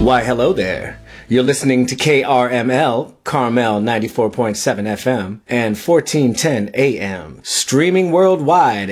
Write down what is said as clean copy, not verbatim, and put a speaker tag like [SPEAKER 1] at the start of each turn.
[SPEAKER 1] Why, hello there. You're listening to KRML, Carmel 94.7 FM and 1410 AM, streaming worldwide